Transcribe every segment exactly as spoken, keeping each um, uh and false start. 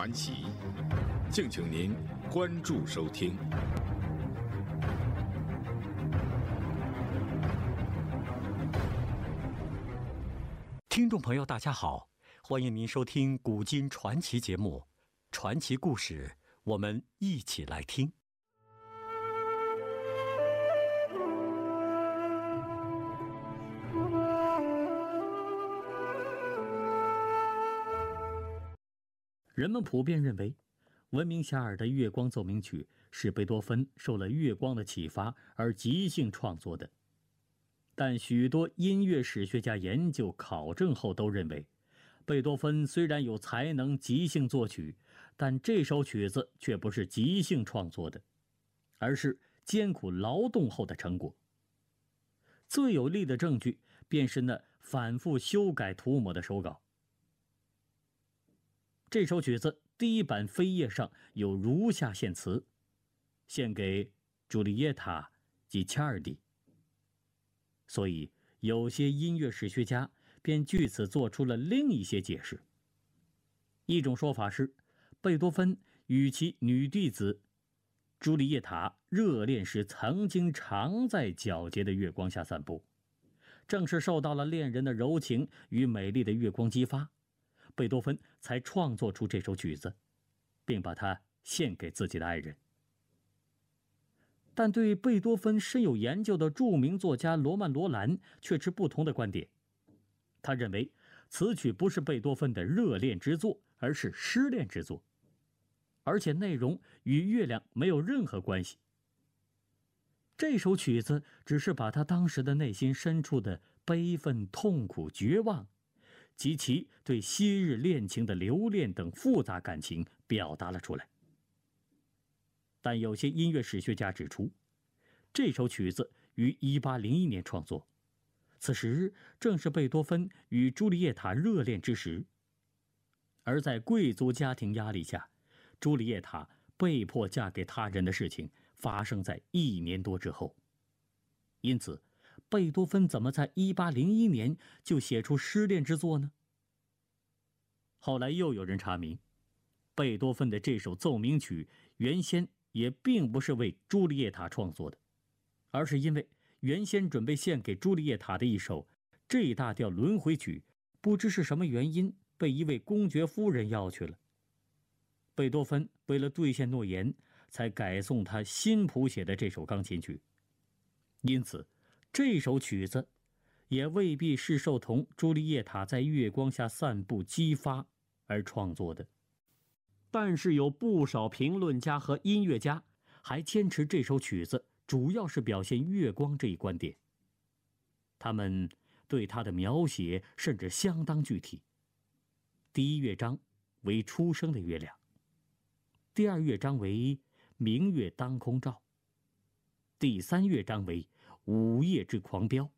传奇》，敬请您关注收听。 听众朋友，大家好，欢迎您收听《古今传奇》节目，传奇故事，我们一起来听。人们普遍认为，闻名遐迩的《月光奏鸣曲》是贝多芬受了月光的启发而即兴创作的。但许多音乐史学家研究考证后都认为，贝多芬虽然有才能即兴作曲，但这首曲子却不是即兴创作的，而是艰苦劳动后的成果。最有力的证据便是那反复修改涂抹的手稿。这首曲子第一版扉页上有如下献词，献给朱丽叶塔及恰尔蒂。所以有些音乐史学家便据此做出了另一些解释。一种说法是，贝多芬与其女弟子朱丽叶塔热恋时曾经常在皎洁的月光下散步，正是受到了恋人的柔情与美丽的月光激发，贝多芬才创作出这首曲子，并把它献给自己的爱人。但对贝多芬深有研究的著名作家罗曼·罗兰却持不同的观点。他认为此曲不是贝多芬的热恋之作，而是失恋之作，而且内容与月亮没有任何关系。这首曲子只是把他当时的内心深处的悲愤、痛苦、绝望及其对昔日恋情的留恋等复杂感情表达了出来。但有些音乐史学家指出，这首曲子于一八零一年创作，此时正是贝多芬与朱丽叶塔热恋之时，而在贵族家庭压力下，朱丽叶塔被迫嫁给他人的事情发生在一年多之后。因此，贝多芬怎么在一八零一年就写出失恋之作呢？后来又有人查明，贝多芬的这首奏鸣曲原先也并不是为朱丽叶塔创作的，而是因为原先准备献给朱丽叶塔的一首 G 大调轮回曲，不知是什么原因被一位公爵夫人要去了。贝多芬为了兑现诺言，才改送他新谱写的这首钢琴曲。因此，这首曲子也未必是受同朱丽叶塔在月光下散步激发而创作的。但是有不少评论家和音乐家还坚持这首曲子主要是表现月光这一观点。他们对它的描写甚至相当具体。第一乐章为初升的月亮，第二乐章为明月当空照，第三乐章为午夜之狂飙。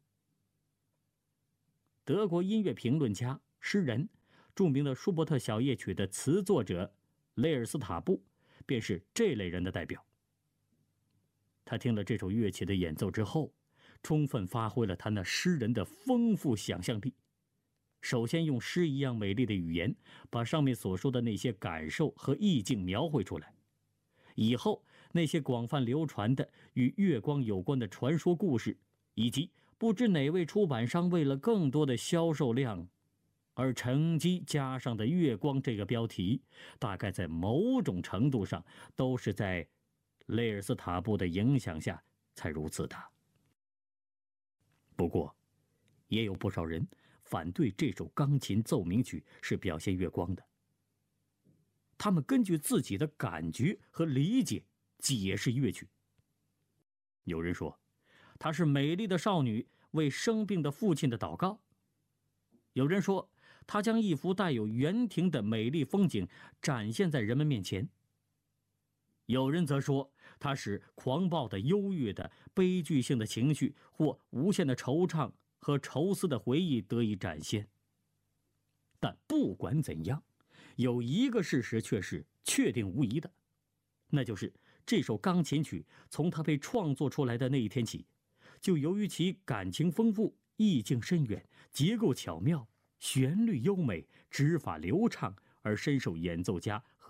德国音乐评论家、诗人、著名的舒伯特小夜曲的词作者雷尔斯塔布便是这类人的代表。他听了这首乐器的演奏之后，充分发挥了他那诗人的丰富想象力。首先用诗一样美丽的语言，把上面所说的那些感受和意境描绘出来。以后那些广泛流传的与月光有关的传说故事，以及不知哪位出版商为了更多的销售量而乘机加上的月光这个标题，大概在某种程度上都是在雷尔斯塔布的影响下才如此的。不过也有不少人反对这首钢琴奏鸣曲是表现月光的，他们根据自己的感觉和理解解释乐曲。有人说它是美丽的少女为生病的父亲的祷告，有人说他将一幅带有园庭的美丽风景展现在人们面前，有人则说它使狂暴的、忧郁的、悲剧性的情绪或无限的惆怅和愁思的回忆得以展现。但不管怎样，有一个事实却是确定无疑的，那就是这首钢琴曲从它被创作出来的那一天起，就由于其感情丰富、意境深远、结构巧妙、旋律优美、指法流畅而深受演奏家